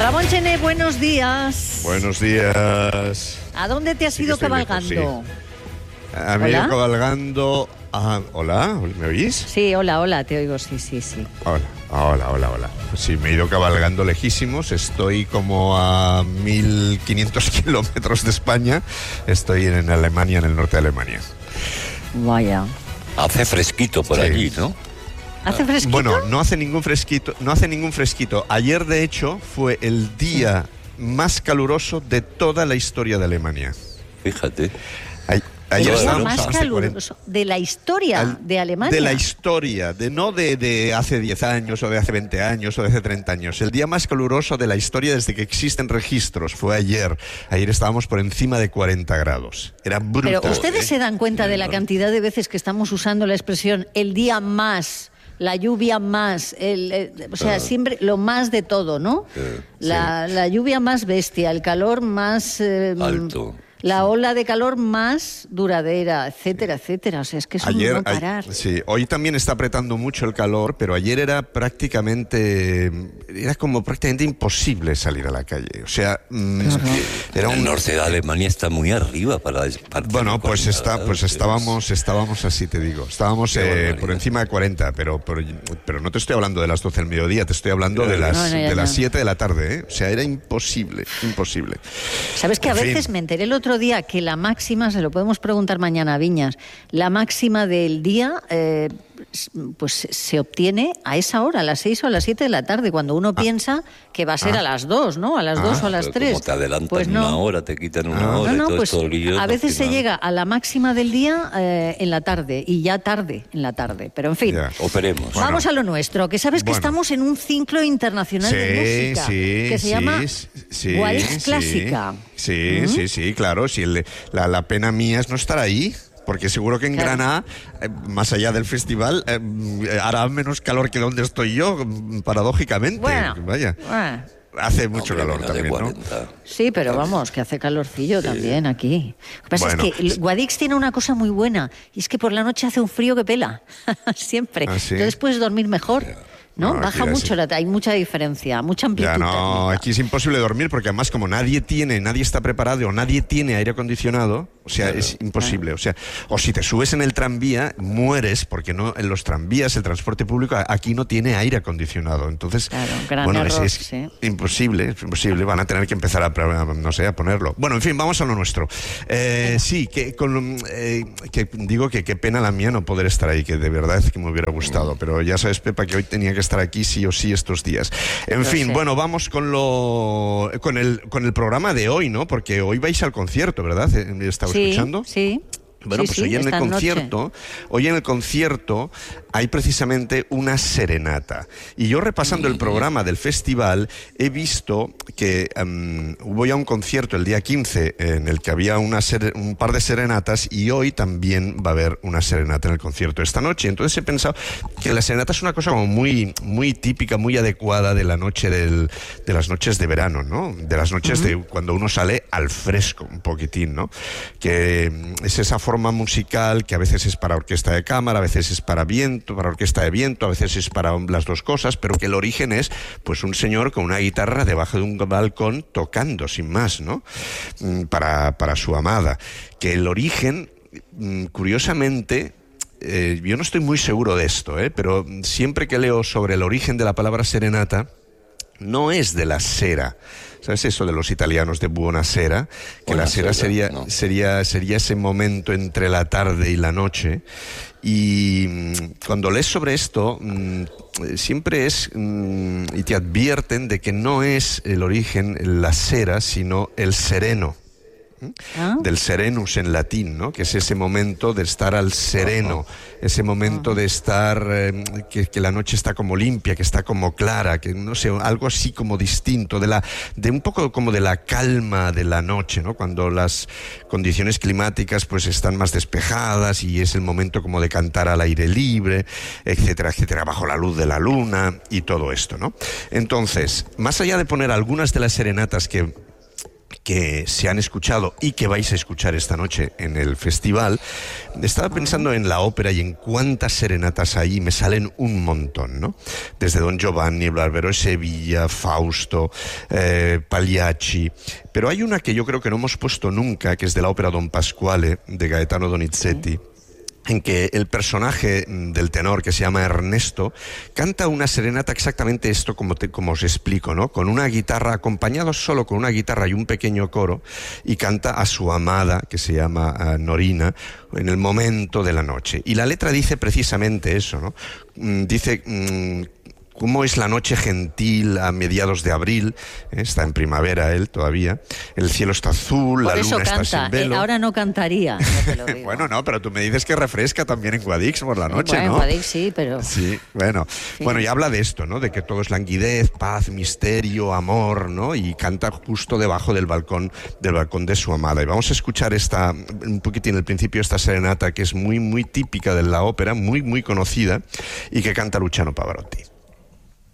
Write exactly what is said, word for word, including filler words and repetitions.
Ramón Chené, buenos días. Buenos días. ¿A dónde te has Sí, ido estoy cabalgando? lejos, sí. A mí he ido cabalgando... a- ¿Hola? ¿Me oís? Sí, hola, hola, te oigo, sí, sí, sí. Hola, hola, hola, hola. Sí, me he ido cabalgando lejísimos. Estoy como a mil quinientos kilómetros de España. Estoy en Alemania, en el norte de Alemania. Vaya. Hace fresquito por Sí. allí, ¿no? ¿Hace fresquito? Bueno, no hace ningún fresquito, no hace ningún fresquito. Ayer, de hecho, fue el día más caluroso de toda la historia de Alemania. Fíjate. Ay- Ayer el día estábamos más más de cuarenta. caluroso de la historia Al- de Alemania. De la historia, de no de, de hace diez años o de hace veinte años o de hace treinta años. El día más caluroso de la historia desde que existen registros fue ayer. Ayer estábamos por encima de cuarenta grados. Era brutal. Pero ustedes ¿eh? se dan cuenta de la cantidad de veces que estamos usando la expresión el día más, la lluvia más, el, eh, o sea, Ah. siempre lo más de todo, ¿no? Eh, la, la lluvia más bestia, el calor más... eh, Alto. La ola de calor más duradera, etcétera, etcétera. O sea, es que es un Ayer, no parar. ay- sí, hoy también está apretando mucho el calor, pero ayer era prácticamente, era como prácticamente imposible salir a la calle. O sea, mm, era El un norte de Alemania está muy arriba para... para Bueno, tener pues cuarenta está, pues grados. estábamos, estábamos así, te digo. Estábamos Qué eh, barbaridad. por encima de cuarenta, pero, pero, pero no te estoy hablando de las doce del mediodía, te estoy hablando de No, las, no, ya, de las ya. siete de la tarde, ¿eh? O sea, era imposible, imposible. ¿Sabes que a En fin. veces me enteré el otro día que la máxima, se lo podemos preguntar mañana a Viñas, la máxima del día, eh, pues se obtiene a esa hora, a las seis o a las siete de la tarde, cuando uno piensa que va a ser Ah. a las dos, ¿no? A las Ah. dos o a las Pero tres. como te adelantan Pues no. una hora, te quitan una Ah. hora No, y no, todo pues esto lío, a al veces se final. llega a la máxima del día eh, en la tarde y ya tarde en la tarde. Pero en fin, Ya. Operemos. Bueno. vamos a lo nuestro, que sabes que Bueno. estamos en un ciclo internacional de Sí, música sí, que se sí, llama sí, Guadix sí. Clásica. Sí, sí, sí, claro. Si el- la, la pena mía es no estar ahí. Porque seguro que en Claro. Granada, eh, más allá del festival, eh, hará menos calor que donde estoy yo, mm, paradójicamente. Bueno, Vaya, bueno. hace mucho Hombre, calor menos de también, ¿no? cuarenta. Sí, pero vamos, que hace calorcillo también aquí. Lo que pasa Bueno. es que el Guadix tiene una cosa muy buena, y es que por la noche hace un frío que pela, siempre. ¿Ah, sí? Entonces puedes dormir mejor, ¿no? No, aquí Baja ya mucho, sí. la, hay mucha diferencia, mucha amplitud Ya no, térmica. aquí es imposible dormir porque además como nadie tiene, nadie está preparado o nadie tiene aire acondicionado, o sea, es imposible. O sea, o si te subes en el tranvía, mueres porque no en los tranvías, el transporte público aquí no tiene aire acondicionado. Entonces, Claro, gran bueno, error, es, es sí. imposible, es imposible. Van a tener que empezar a, no sé, a ponerlo. Bueno, en fin, vamos a lo nuestro. Eh, sí, que, con, eh, que digo que qué pena la mía no poder estar ahí, que de verdad es que me hubiera gustado. Pero ya sabes, Pepa, que hoy tenía que estar aquí sí o sí estos días. En Lo fin, sé. bueno, vamos con lo con el con el programa de hoy, ¿no? Porque hoy vais al concierto, ¿verdad? ¿Me estaba Sí, escuchando? sí. Bueno, Sí, pues sí, hoy en el esta noche. concierto, hoy en el concierto hay precisamente una serenata. Y yo repasando el programa del festival he visto que um, hubo ya un concierto el día quince en el que había una ser- un par de serenatas y hoy también va a haber una serenata en el concierto esta noche. Entonces he pensado que la serenata es una cosa como muy, muy típica, muy adecuada de la noche del, de las noches de verano, ¿no? De las noches de cuando uno sale al fresco un poquitín, ¿no? Que mm, es esa forma musical que a veces es para orquesta de cámara, a veces es para viento, para orquesta de viento, a veces es para las dos cosas, pero que el origen es pues un señor con una guitarra debajo de un balcón tocando sin más, ¿no? Mm, Para, para su amada. Que el origen, mm, curiosamente, eh, yo no estoy muy seguro de esto, ¿eh? Pero siempre que leo sobre el origen de la palabra serenata, no es de la sera. ¿Sabes eso de los italianos de buonasera? Que la sera Buonasera, sería, no. sería, sería ese momento entre la tarde y la noche. Y mm, cuando lees sobre esto, mm, eh, siempre es, mm, y te advierten de que no es el origen la sera, sino el sereno. Ah. Del serenus en latín, ¿no? Que es ese momento de estar al sereno, ese momento de estar, eh, que, que la noche está como limpia, que está como clara, que no sé, algo así como distinto, de la, de un poco como de la calma de la noche, ¿no? Cuando las condiciones climáticas pues están más despejadas y es el momento como de cantar al aire libre, etcétera, etcétera, bajo la luz de la luna y todo esto, ¿no? Entonces, más allá de poner algunas de las serenatas que que se han escuchado y que vais a escuchar esta noche en el festival, estaba pensando en la ópera y en cuántas serenatas hay, me salen un montón, ¿no? Desde Don Giovanni, el Barbero de Sevilla, Fausto, eh, Pagliacci, pero hay una que yo creo que no hemos puesto nunca, que es de la ópera Don Pasquale, de Gaetano Donizetti, en que el personaje del tenor, que se llama Ernesto, canta una serenata exactamente esto como, te, como os explico, ¿no? Con una guitarra, acompañado solo con una guitarra y un pequeño coro, y canta a su amada, que se llama uh, Norina, en el momento de la noche. Y la letra dice precisamente eso, ¿no? Mm, dice... Mm, ¿cómo es la noche gentil a mediados de abril? ¿Eh? Está en primavera él todavía. El cielo está azul, por la luna canta. está sin velo. Eh, ahora no cantaría, no te lo digo. Bueno, no, pero tú me dices que refresca también en Guadix por la noche, bueno, ¿no? en Guadix sí, pero... Sí, bueno. Sí. Bueno, y habla de esto, ¿no? De que todo es languidez, paz, misterio, amor, ¿no? Y canta justo debajo del balcón, del balcón de su amada. Y vamos a escuchar esta, un poquitín al principio, esta serenata que es muy, muy típica de la ópera, muy, muy conocida, y que canta Luciano Pavarotti.